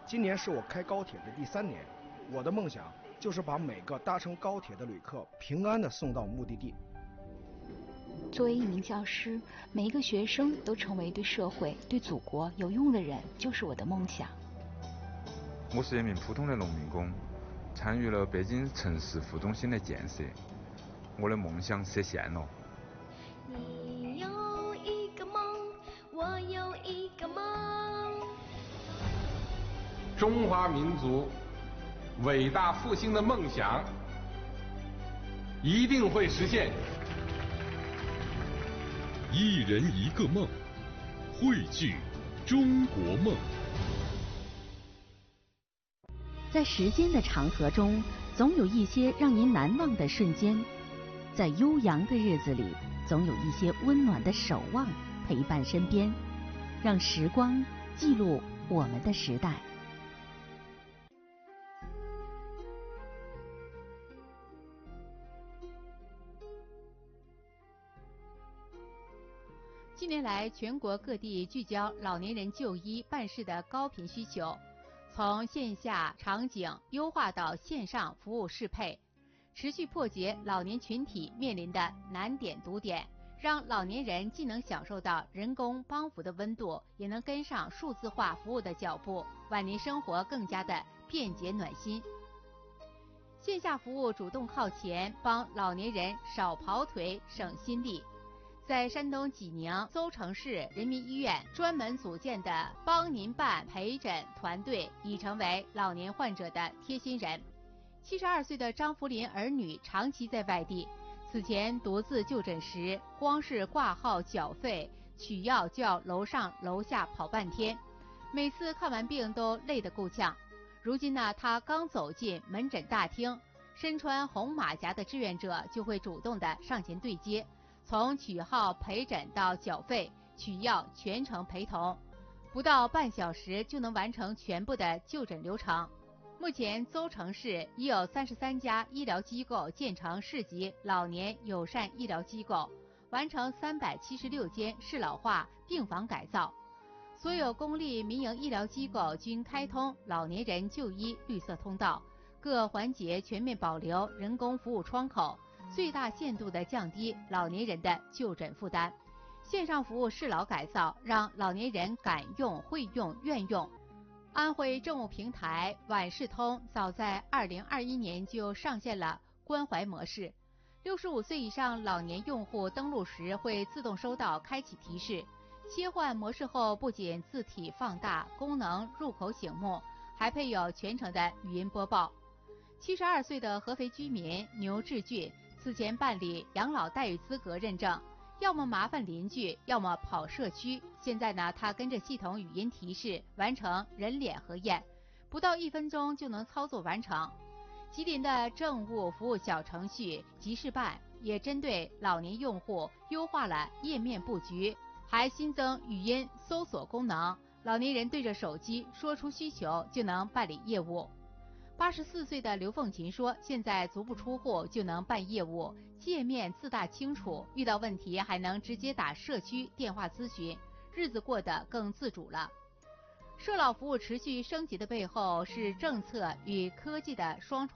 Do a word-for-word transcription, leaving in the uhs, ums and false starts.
今年是我开高铁的第三年，我的梦想就是把每个搭乘高铁的旅客平安地送到目的地。 作为一名教师，每一个学生都成为对社会、对祖国有用的人，就是我的梦想。 我是一名普通的农民工，参与了北京城市副中心的建设，我的梦想实现了。 你有一个梦，我有一个梦。 中华民族伟大复兴的梦想一定会实现。 一人一个梦，汇聚中国梦。 在时间的长河中，总有一些让您难忘的瞬间；在悠扬的日子里，总有一些温暖的守望陪伴身边。让时光记录我们的时代。 近年来，全国各地聚焦老年人就医办事的高频需求，从线下场景优化到线上服务适配，持续破解老年群体面临的难点堵点，让老年人既能享受到人工帮扶的温度，也能跟上数字化服务的脚步，晚年生活更加的便捷暖心。线下服务主动靠前，帮老年人少跑腿省心力。在山东济宁邹城市人民医院专门组建的帮您办陪诊团队已成为老年患者的贴心人。七十二岁的张福林儿女长期在外地，此前独自就诊时，光是挂号缴费取药就要楼上楼下跑半天，每次看完病都累得够呛。如今呢，他刚走进门诊大厅，身穿红马甲的志愿者就会主动的上前对接，从取号陪诊到缴费取药全程陪同，不到半小时就能完成全部的就诊流程。目前邹城市已有三十三家医疗机构建成市级老年友善医疗机构，完成三百七十六间适老化病房改造。所有公立民营医疗机构均开通老年人就医绿色通道，各环节全面保留人工服务窗口，最大限度地降低老年人的就诊负担。线上服务适老改造，让老年人敢用、会用、愿用。安徽政务平台晚视通早在二零二一年就上线了关怀模式，六十五岁以上老年用户登录时会自动收到开启提示。切换模式后，不仅字体放大，功能入口醒目，还配有全程的语音播报。七十二岁的合肥居民牛志俊此前办理养老待遇资格认证，要么麻烦邻居，要么跑社区。现在呢，他跟着系统语音提示完成人脸核验，不到一分钟就能操作完成。吉林的政务服务小程序集事办也针对老年用户优化了页面布局，还新增语音搜索功能，老年人对着手机说出需求就能办理业务。八十四岁的刘凤琴说，现在足不出户就能办业务，界面自大清楚，遇到问题还能直接打社区电话咨询，日子过得更自主了。社老服务持续升级的背后是政策与科技的双重